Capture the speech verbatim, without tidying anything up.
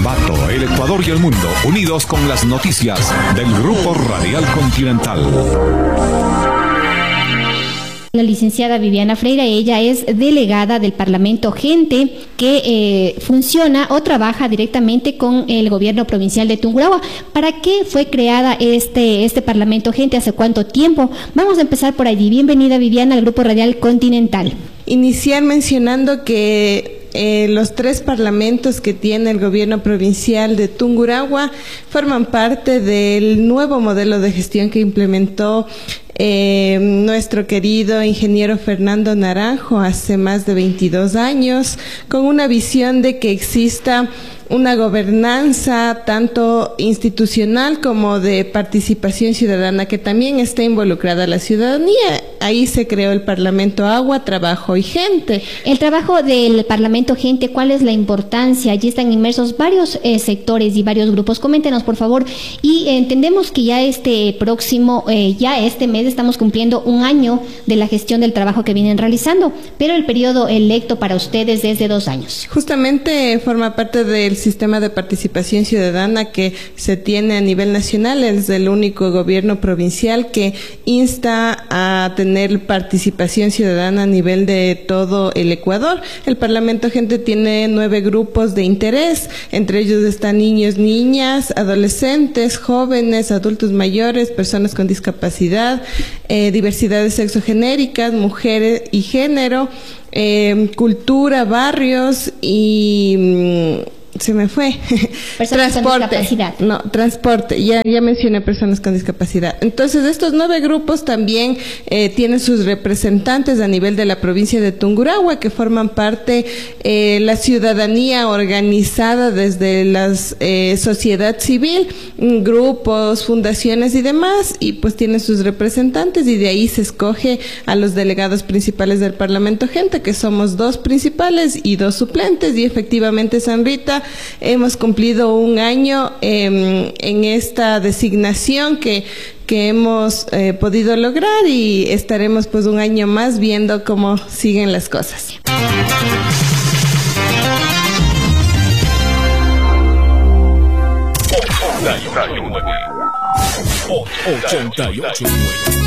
Ambato, el Ecuador y el mundo, unidos con las noticias del Grupo Radial Continental. La licenciada Viviana Freire, ella es delegada del Parlamento Gente que eh, funciona o trabaja directamente con el gobierno provincial de Tungurahua. ¿Para qué fue creada este, este Parlamento Gente? ¿Hace cuánto tiempo? Vamos a empezar por allí. Bienvenida, Viviana, al Grupo Radial Continental. Iniciar mencionando que Eh, los tres parlamentos que tiene el gobierno provincial de Tungurahua forman parte del nuevo modelo de gestión que implementó eh, nuestro querido ingeniero Fernando Naranjo hace más de veintidós años, con una visión de que exista una gobernanza tanto institucional como de participación ciudadana, que también está involucrada la ciudadanía. Ahí se creó el Parlamento Agua, Trabajo y Gente. El trabajo del Parlamento Gente, ¿cuál es la importancia? Allí están inmersos varios eh, sectores y varios grupos. Coméntenos, por favor. Y eh, entendemos que ya este próximo, eh, ya este mes estamos cumpliendo un año de la gestión del trabajo que vienen realizando, pero el periodo electo para ustedes es de dos años. Justamente forma parte del sistema de participación ciudadana que se tiene a nivel nacional. Es el único gobierno provincial que insta a tener participación ciudadana a nivel de todo el Ecuador. El Parlamento Gente tiene nueve grupos de interés, entre ellos están niños, niñas, adolescentes, jóvenes, adultos mayores, personas con discapacidad, eh, diversidades sexogenéricas, mujeres y género, eh, cultura, barrios y... Mmm, se me fue. Personas transporte. con discapacidad. No, transporte. Ya, ya mencioné personas con discapacidad. Entonces, estos nueve grupos también eh, tienen sus representantes a nivel de la provincia de Tungurahua, que forman parte eh, la ciudadanía organizada desde la eh, sociedad civil, grupos, fundaciones y demás, y pues tienen sus representantes, y de ahí se escoge a los delegados principales del Parlamento Gente, que somos dos principales y dos suplentes, y efectivamente, San Rita, hemos cumplido un año eh, en esta designación que, que hemos eh, podido lograr, y estaremos pues un año más viendo cómo siguen las cosas. ochenta y ocho punto nueve